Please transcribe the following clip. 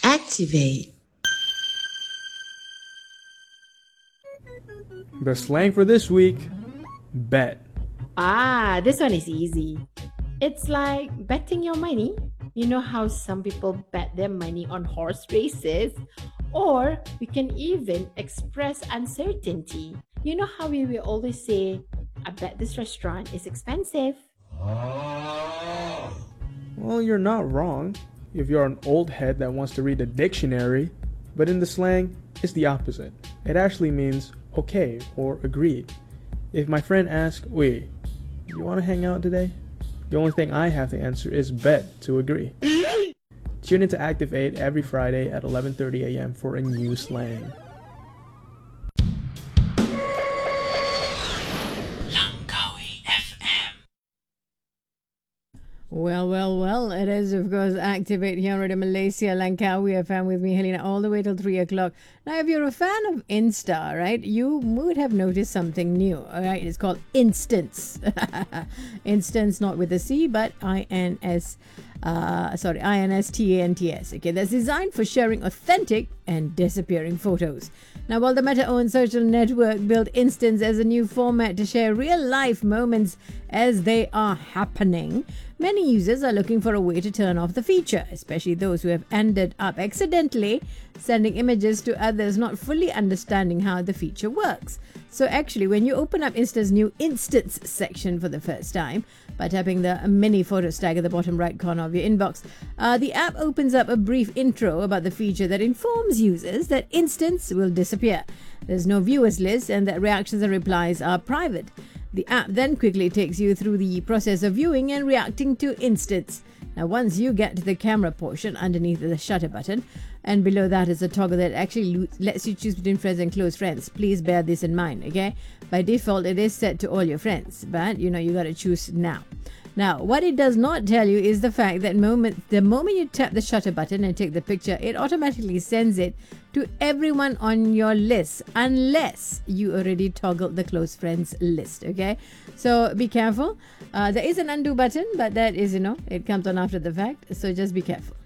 Activate. The slang for this week, bet. Ah, this one is easy. It's like betting your money. You know how some people bet their money on horse races? Or we can even express uncertainty. You know how we will always say, I bet this restaurant is expensive. Well, you're not wrong if you're an old head that wants to read the dictionary, but in the slang, it's the opposite. It actually means okay or agreed. If my friend asks, wait, you want to hang out today? The only thing I have to answer is bet to agree. Tune into Active 8 every Friday at 11:30 a.m. for a new slang. Langkawi FM. Well, it is, of course, Activate here on Radio Malaysia, Langkawi FM with me, Helena, all the way till 3 o'clock. Now, if you're a fan of Insta, right, you would have noticed something new, all right? It's called Instance. Instance, not with a C, but INSTANTS. Okay, that's designed for sharing authentic and disappearing photos. Now, while the Meta-owned social network built Instance as a new format to share real-life moments as they are happening, many users are looking for a way to turn off the feature, especially those who have ended up accidentally sending images to others, not fully understanding how the feature works. So actually, when you open up Insta's new Instance section for the first time, by tapping the mini photos tag at the bottom right corner of your inbox, the app opens up a brief intro about the feature that informs users that Instance will disappear. There's no viewers list and that reactions and replies are private. The app then quickly takes you through the process of viewing and reacting to Instance. Now, once you get to the camera portion underneath the shutter button, and below that is a toggle that actually lets you choose between friends and close friends. Please bear this in mind, okay? By default, it is set to all your friends, but you got to choose now. Now, what it does not tell you is the fact that the moment you tap the shutter button and take the picture, it automatically sends it to everyone on your list, unless you already toggled the close friends list, okay? So be careful. There is an undo button, but that is, it comes on after the fact, so just be careful.